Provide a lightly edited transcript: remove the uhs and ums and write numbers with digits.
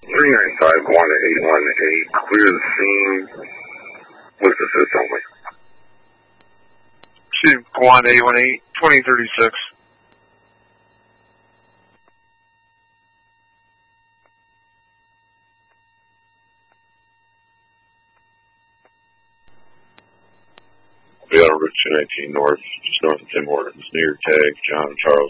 395-1818, clear the scene with assist only. Steve, Guan 818, 2036. Be on Route 219 north, just north of Tim Hortons, near your tag, John and Charles.